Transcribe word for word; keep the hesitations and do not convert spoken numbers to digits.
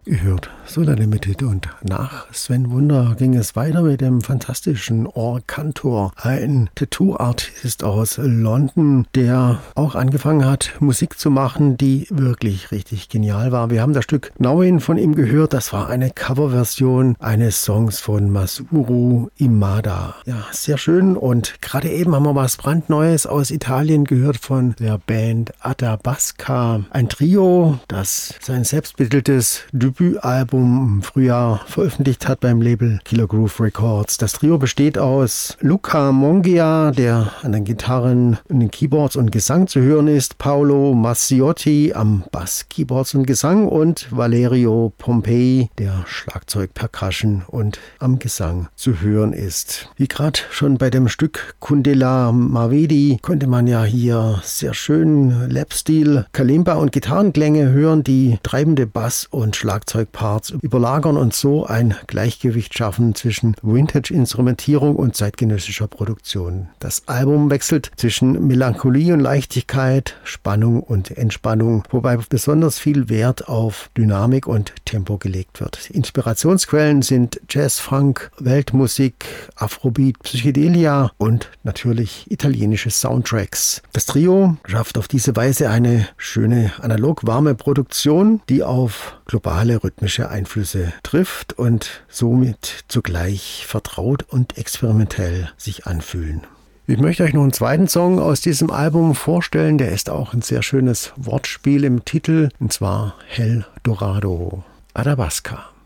gehört Solar Limited, und nach Sven Wunder ging es weiter mit dem fantastischen Or-Kantor, ein Tattoo-Artist aus London, der auch angefangen hat, Musik zu machen, die wirklich richtig genial war. Wir haben das Stück Knowing von ihm gehört, das war eine Coverversion eines Songs von Masuru Imada. Ja, sehr schön, und gerade eben haben wir was brandneues aus Italien gehört von der Band Athabasca, ein Trio, das sein selbstbetiteltes Debütalbum im Frühjahr veröffentlicht hat beim Label Killer Groove Records. Das Trio besteht aus Luca Mongia, der an den Gitarren, an den Keyboards und Gesang zu hören ist, Paolo Mazziotti am Bass, Keyboards und Gesang und Valerio Pompei, der Schlagzeug, Percussion und am Gesang zu hören ist. Wie gerade schon bei dem Stück Kundela Mavedi konnte man ja hier sehr schön Lapstil, Kalimba und Gitarrenklänge hören, die treibende Bass- und Schlagzeugparts überlagern und so ein Gleichgewicht schaffen zwischen Vintage-Instrumentierung und zeitgenössischer Produktion. Das Album wechselt zwischen Melancholie und Leichtigkeit, Spannung und Entspannung, wobei besonders viel Wert auf Dynamik und Tempo gelegt wird. Inspirationsquellen sind Jazz, Funk, Weltmusik, Afrobeat, Psychedelia und natürlich italienische Soundtracks. Das Trio schafft auf diese Weise eine schöne, analog warme Produktion, die auf globale rhythmische Einflüsse trifft und somit zugleich vertraut und experimentell sich anfühlen. Ich möchte euch noch einen zweiten Song aus diesem Album vorstellen, der ist auch ein sehr schönes Wortspiel im Titel, und zwar Hell Dorado, Athabasca.